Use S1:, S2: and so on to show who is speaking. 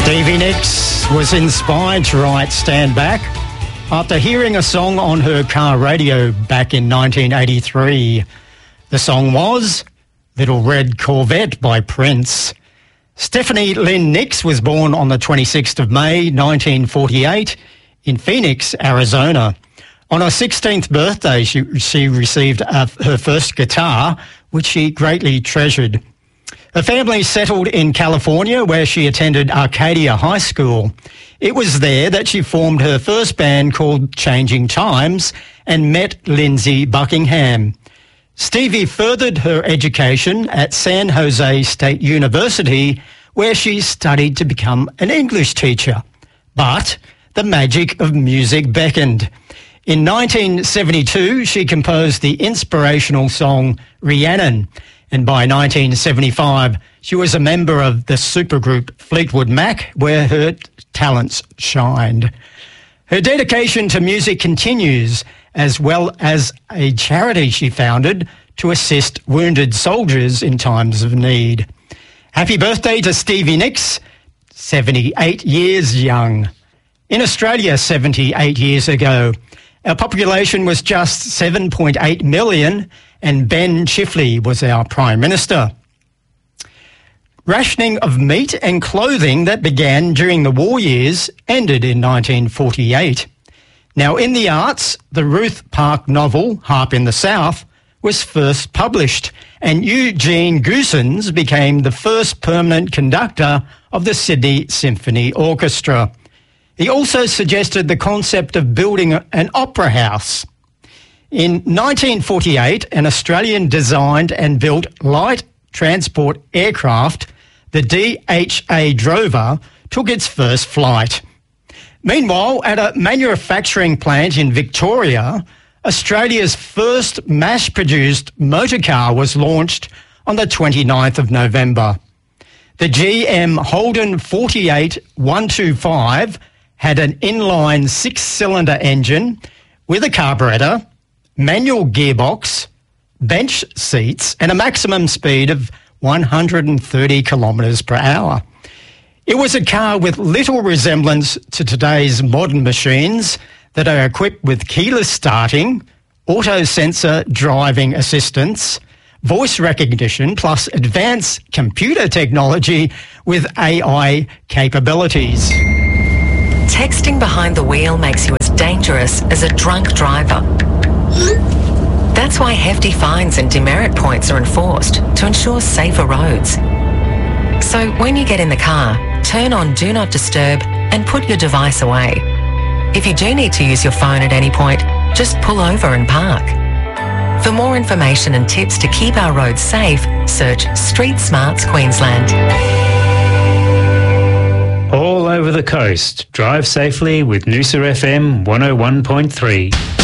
S1: Stevie Nicks was inspired to write Stand Back after hearing a song on her car radio back in 1983. The song was Little Red Corvette by Prince. Stephanie Lynn Nicks was born on the 26th of May 1948 in Phoenix, Arizona. On her 16th birthday, she received her first guitar, which she greatly treasured. Her family settled in California, where she attended Arcadia High School. It was there that she formed her first band called Changing Times and met Lindsey Buckingham. Stevie furthered her education at San Jose State University, where she studied to become an English teacher. But the magic of music beckoned. In 1972, she composed the inspirational song Rhiannon, and by 1975, she was a member of the supergroup Fleetwood Mac, where her talents shined. Her dedication to music continues, as well as a charity she founded to assist wounded soldiers in times of need. Happy birthday to Stevie Nicks, 78 years young. In Australia 78 years ago, our population was just 7.8 million, and Ben Chifley was our Prime Minister. Rationing of meat and clothing that began during the war years ended in 1948. Now, in the arts, the Ruth Park novel, Harp in the South, was first published, and Eugene Goosens became the first permanent conductor of the Sydney Symphony Orchestra. He also suggested the concept of building an opera house. In 1948, an Australian designed and built light transport aircraft, the DHA Drover, took its first flight. Meanwhile, at a manufacturing plant in Victoria, Australia's first mass-produced motor car was launched on the 29th of November. The GM Holden 48125 had an inline six-cylinder engine with a carburettor, manual gearbox, bench seats, and a maximum speed of 130 kilometres per hour. It was a car with little resemblance to today's modern machines that are equipped with keyless starting, auto-sensor driving assistance, voice recognition, plus advanced computer technology with AI capabilities.
S2: Texting behind the wheel makes you as dangerous as a drunk driver. That's why hefty fines and demerit points are enforced to ensure safer roads. So when you get in the car, turn on Do Not Disturb and put your device away. If you do need to use your phone at any point, just pull over and park. For more information and tips to keep our roads safe, search Street Smarts Queensland.
S3: All over the coast, drive safely with Noosa FM 101.3.